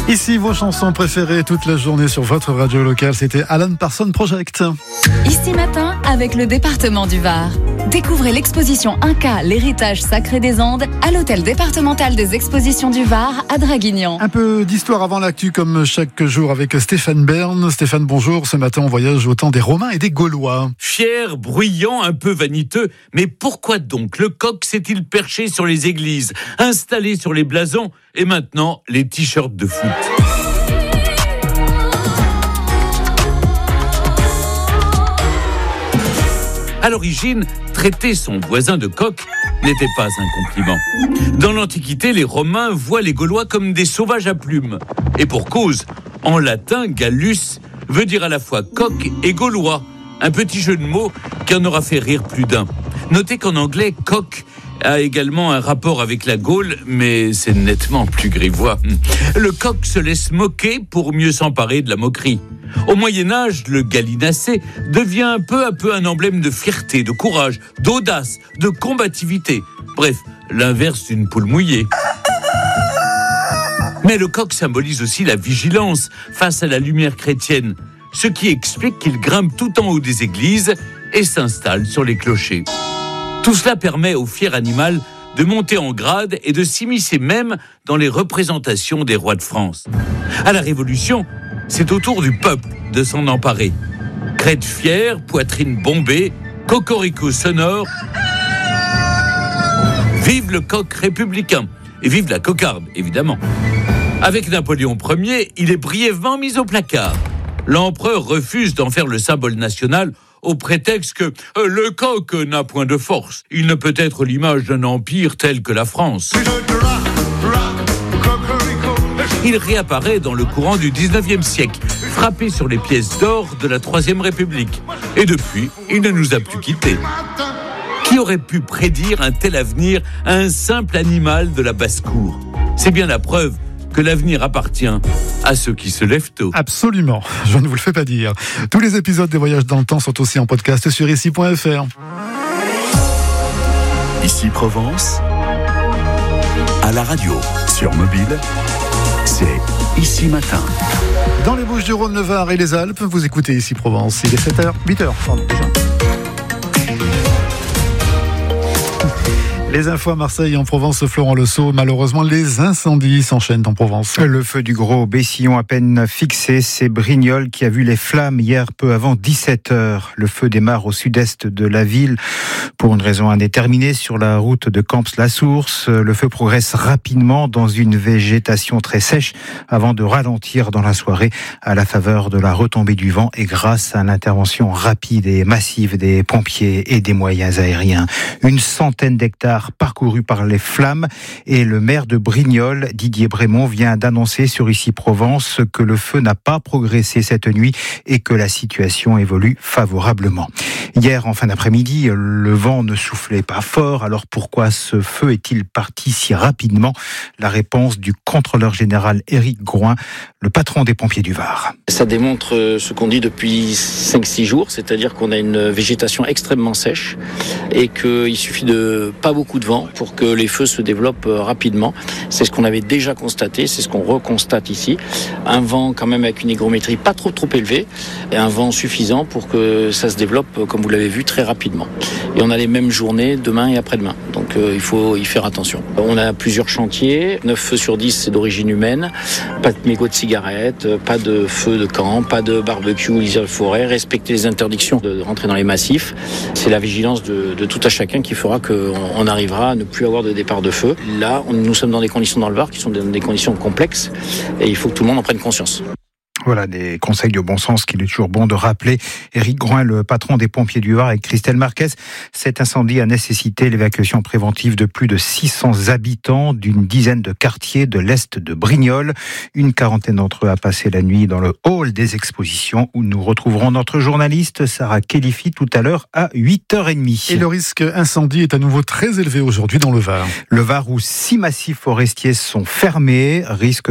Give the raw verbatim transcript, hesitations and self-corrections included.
Ici, vos chansons préférées toute la journée sur votre radio locale. C'était Alan Parsons Project. Ici matin, avec le département du Var. Découvrez l'exposition Inca, l'héritage sacré des Andes, à l'hôtel départemental des expositions du Var, à Draguignan. Un peu d'histoire avant l'actu, comme chaque jour, avec Stéphane Bern. Stéphane, bonjour. Ce matin, on voyage au temps des Romains et des Gaulois. Fier, bruyant, un peu vaniteux. Mais pourquoi donc le coq s'est-il perché sur les églises, installé sur les blasons et maintenant les t-shirts de foot? À l'origine, traiter son voisin de coq n'était pas un compliment. Dans l'Antiquité, les Romains voient les Gaulois comme des sauvages à plumes. Et pour cause, en latin, Gallus veut dire à la fois coq et gaulois. Un petit jeu de mots qui en aura fait rire plus d'un. Notez qu'en anglais, coq a également un rapport avec la Gaule, mais c'est nettement plus grivois. Le coq se laisse moquer pour mieux s'emparer de la moquerie. Au Moyen-Âge, le gallinacé devient peu à peu un emblème de fierté, de courage, d'audace, de combativité. Bref, l'inverse d'une poule mouillée. Mais le coq symbolise aussi la vigilance face à la lumière chrétienne, ce qui explique qu'il grimpe tout en haut des églises et s'installe sur les clochers. Tout cela permet au fier animal de monter en grade et de s'immiscer même dans les représentations des rois de France. À la Révolution, c'est au tour du peuple de s'en emparer. Crête fière, poitrine bombée, cocorico sonore. Vive le coq républicain et vive la cocarde, évidemment. Avec Napoléon Ier, il est brièvement mis au placard. L'empereur refuse d'en faire le symbole national au prétexte que euh, le coq n'a point de force. Il ne peut être l'image d'un empire tel que la France. Il réapparaît dans le courant du dix-neuvième siècle, frappé sur les pièces d'or de la Troisième République. Et depuis, il ne nous a plus quittés. Qui aurait pu prédire un tel avenir à un simple animal de la basse-cour ? C'est bien la preuve que l'avenir appartient à ceux qui se lèvent tôt. Absolument, je ne vous le fais pas dire. Tous les épisodes des Voyages dans le temps sont aussi en podcast sur ici point f r. Ici Provence, à la radio, sur mobile, c'est Ici Matin. Dans les Bouches-du-Rhône, le Var et les Alpes, vous écoutez Ici Provence. Il est sept heures, huit heures, pardon, déjà. Les infos à Marseille et en Provence, Florent Le Sceau. Malheureusement, les incendies s'enchaînent en Provence. Le feu du Gros Bessillon à peine fixé, c'est Brignoles qui a vu les flammes hier peu avant dix-sept heures. Le feu démarre au sud-est de la ville pour une raison indéterminée sur la route de Camps-la-Source. Le feu progresse rapidement dans une végétation très sèche avant de ralentir dans la soirée à la faveur de la retombée du vent et grâce à l'intervention rapide et massive des pompiers et des moyens aériens. Une centaine d'hectares parcouru par les flammes et le maire de Brignoles, Didier Brémond, vient d'annoncer sur Ici Provence que le feu n'a pas progressé cette nuit et que la situation évolue favorablement. Hier, en fin d'après-midi, le vent ne soufflait pas fort, alors pourquoi ce feu est-il parti si rapidement ? La réponse du contrôleur général Éric Groin, le patron des pompiers du Var. Ça démontre ce qu'on dit depuis cinq six jours, c'est-à-dire qu'on a une végétation extrêmement sèche et qu'il suffit de pas beaucoup de vent pour que les feux se développent rapidement. C'est ce qu'on avait déjà constaté, c'est ce qu'on reconstate ici. Un vent quand même avec une hygrométrie pas trop trop élevée et un vent suffisant pour que ça se développe, comme vous l'avez vu, très rapidement. Et on a les mêmes journées demain et après-demain, donc euh, il faut y faire attention. On a plusieurs chantiers, neuf feux sur dix c'est d'origine humaine, pas de mégots de cigarettes, pas de feu de camp, pas de barbecue, lisière de forêt, respecter les interdictions de rentrer dans les massifs. C'est la vigilance de, de tout à chacun qui fera qu'on on arrivera à ne plus avoir de départ de feu. Là, on, nous sommes dans des conditions dans le Var qui sont des, des conditions complexes et il faut que tout le monde en prenne conscience. Voilà des conseils de bon sens qu'il est toujours bon de rappeler. Éric Groin, le patron des pompiers du Var, et Christelle Marquez. Cet incendie a nécessité l'évacuation préventive de plus de six cents habitants d'une dizaine de quartiers de l'est de Brignoles. Une quarantaine d'entre eux a passé la nuit dans le hall des expositions où nous retrouverons notre journaliste Sarah Kelifi tout à l'heure à huit heures trente. Et le risque incendie est à nouveau très élevé aujourd'hui dans le Var. Le Var où six massifs forestiers sont fermés, risque